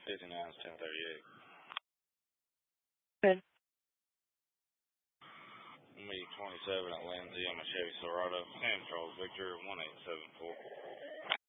59's 1038. Good. Me 27 at Lindsay. I'm a Chevy Silverado. Sam Charles Victor 1874.